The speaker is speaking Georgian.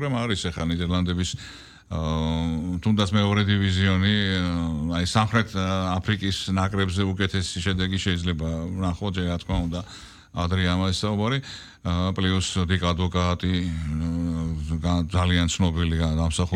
მაგრამ არის ახლა ნიდერლანდების თუნდაც მეორე დივიზიონი აი სამხრეთ აფრიკის ნაკრებზე უკეთესი შედეგი შეიძლება ნახოთ რა თქმა უნდა ადრიამა ესაუბარი პლუს დიკ ადვოკატი ძალიან ცნობილი გამსახურება